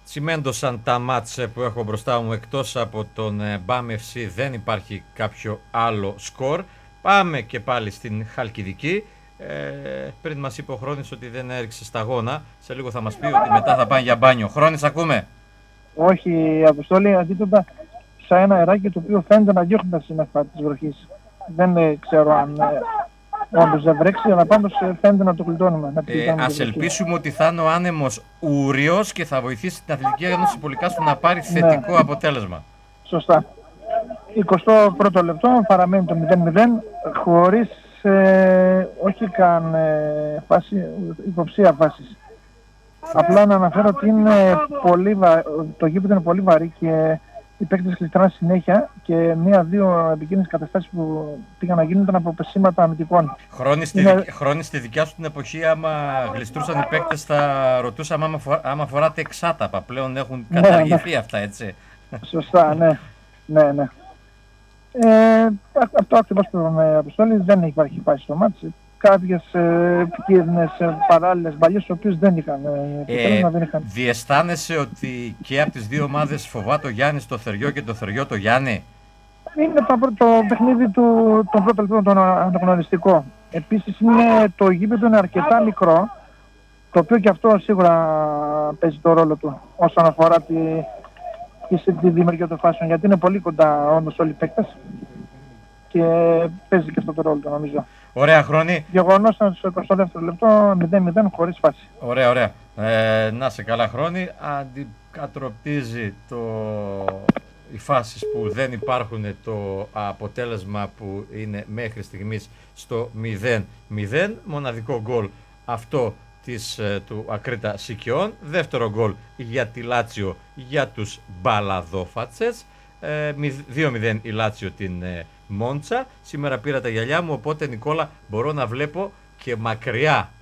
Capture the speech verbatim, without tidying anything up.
Τσιμέντωσαν τα μάτς που έχω μπροστά μου, εκτός από τον Μπαμ εφ σι δεν υπάρχει κάποιο άλλο σκορ. Πάμε και πάλι στην Χαλκιδική. Ε, πριν μας είπε ο Χρόνης ότι δεν έριξε σταγόνα, σε λίγο θα μας πει ότι μετά θα πάνε για μπάνιο. Χρόνης, ακούμε? Όχι, Αποστόλη, αντίθετα, σαν ένα αεράκι το οποίο φαίνεται να διώχνει τα σύννεφα της βροχής. Δεν ε, ξέρω αν ε, όντως δεν βρέξει, αλλά πάντως ε, φαίνεται να το γλιτώνουμε. Να Ε, ας ελπίσουμε ότι θα είναι ο άνεμος ουριος και θα βοηθήσει την Αθλητική Ένωση Πολυκάστου να πάρει θετικό ναι. αποτέλεσμα. Σωστά. εικοστό πρώτο λεπτό, παραμένει το μηδέν μηδέν, χωρίς ε, όχι καν ε, φάση, υποψία φάσης. Απλά να αναφέρω ότι είναι πολύ βα... το γήπεδο είναι πολύ βαρύ και οι παίκτες κλειστράνε συνέχεια και μία-δύο επικίνδυνες καταστάσεις που πήγαν να γίνουν ήταν από πεσήματα αμυντικών. Χρόνη στη, είναι... Χρόνη στη δικιά σου την εποχή, άμα γλιστρούσαν οι παίκτες, θα ρωτούσαμε άμα, φορά... άμα φοράτε εξάταπα. Πλέον έχουν καταργηθεί ναι, ναι. αυτά, έτσι. Σωστά, ναι. ναι, ναι. Ε, αυτό ακριβώς που είπαμε, Αποστόλη, δεν υπάρχει πάει στο μάτι. Κάποιες ε, επικίνδυνες ε, παράλληλες μπαλιές, οι οποίες δεν είχαν. Ε, ε, δεν είχαν. Διαισθάνεσαι ότι και από τις δύο ομάδες φοβάται ο Γιάννης το Θεριό και το Θεριό το Γιάννη? Είναι το, το παιχνίδι του, των πρώτων λεπτών, τον αναγνωριστικό. Επίσης είναι, το γήπεδο είναι αρκετά μικρό, το οποίο και αυτό σίγουρα παίζει το ρόλο του όσον αφορά τη, τη, τη δημιουργία των φάσεων, γιατί είναι πολύ κοντά όντως όλοι οι παίκτες και παίζει και αυτό το ρόλο του, νομίζω. Ωραία, Χρόνη. Γεγονός στο εικοστό δεύτερο λεπτό μηδέν μηδέν χωρίς φάση. Ωραία, ωραία. Ε, να σε καλά, Χρόνη. Αντικατροπτίζει το... οι φάσεις που δεν υπάρχουν, το αποτέλεσμα που είναι μέχρι στιγμής στο μηδέν μηδέν. Μοναδικό γκολ αυτό της, του Ακρίτα Σικιών. Δεύτερο γκολ για τη Λάτσιο, για τους Μπαλαδόφατσες. Ε, δύο μηδέν η Λάτσιο την Μόντσα. Σήμερα πήρα τα γυαλιά μου, οπότε Νικόλα μπορώ να βλέπω και μακριά